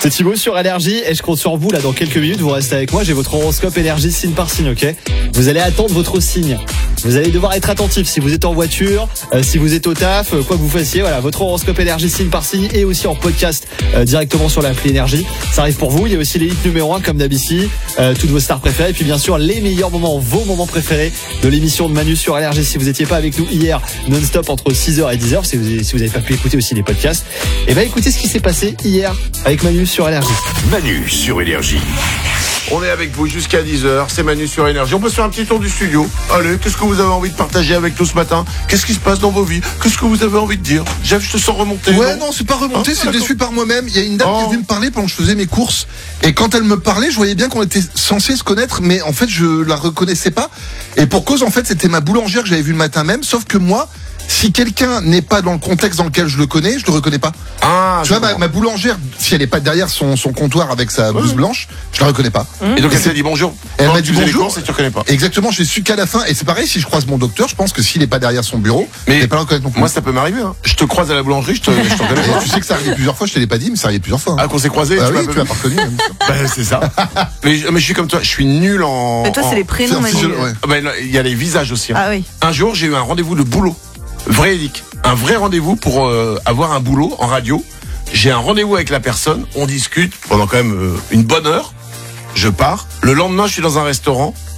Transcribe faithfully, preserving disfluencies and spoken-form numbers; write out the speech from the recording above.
C'est Thibaut sur Énergie et je compte sur vous là dans quelques minutes. Vous restez avec moi, j'ai votre horoscope énergie signe par signe, ok? Vous allez attendre votre signe. Vous allez devoir être attentif si vous êtes en voiture, euh, si vous êtes au taf, euh, quoi que vous fassiez. Voilà, votre horoscope énergie signe par signe et aussi en podcast euh, directement sur l'appli Énergie. Ça arrive pour vous. Il y a aussi les hits numéro un comme d'habitude, euh, toutes vos stars préférées et puis bien sûr les meilleurs moments, vos moments préférés de l'émission de Manu sur Énergie. Si vous n'étiez pas avec nous hier non-stop entre six heures et dix heures, si vous si vous n'avez pas pu écouter aussi les podcasts, et ben écoutez ce qui s'est passé hier avec Manu sur Énergie. Manu sur Énergie. On est avec vous jusqu'à dix heures, c'est Manu sur Énergie. On peut se faire un petit tour du studio. Allez, qu'est-ce que vous avez envie de partager avec nous ce matin? Qu'est-ce qui se passe dans vos vies? Qu'est-ce que vous avez envie de dire? Jeff, je te sens remonter. Ouais, non, non c'est pas remonter, ah, c'est déçu par moi-même. Il y a une dame oh. qui est venue me parler pendant que je faisais mes courses. Et quand elle me parlait, je voyais bien qu'on était censé se connaître, mais en fait, je la reconnaissais pas. Et pour cause, en fait, c'était ma boulangère que j'avais vue le matin même, sauf que moi, si quelqu'un n'est pas dans le contexte dans lequel je le connais, je le reconnais pas. Ah, tu vois, ma, ma boulangère, si elle est pas derrière son, son comptoir avec sa blouse ouais. blanche, je la reconnais pas. Et donc elle t'a dit bonjour. Elle m'a dit bonjour. Courses, et tu reconnais pas. Exactement, j'ai su qu'à la fin. Et c'est pareil, si je croise mon docteur, je pense que s'il est pas derrière son bureau, mais il pas là reconnaître non plus. Moi, ça peut m'arriver. Hein. Je te croise à la boulangerie, je te, je te reconnais pas. Tu sais que ça arrive plusieurs fois. Je te l'ai pas dit, mais ça arrive plusieurs fois. Hein. Ah, qu'on s'est croisés. Bah tu oui, tu m'as pas reconnu. Bah, c'est ça. mais, mais je suis comme toi, je suis nul en. Mais toi, c'est les prénoms, Manu. Il y a les visages aussi. Ah oui. Un jour, j'ai eu un rendez-vous de boulot. Véridique. Un vrai rendez-vous pour euh, avoir un boulot en radio. J'ai un rendez-vous avec la personne, on discute pendant quand même euh, une bonne heure. Je pars. Le lendemain, je suis dans un restaurant